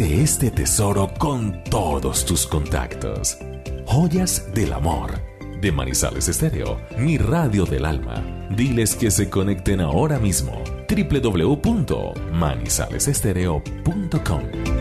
Comparte este tesoro con todos tus contactos. Joyas del Amor, de Manizales Estéreo, mi radio del alma. Diles que se conecten ahora mismo. www.manizalesestereo.com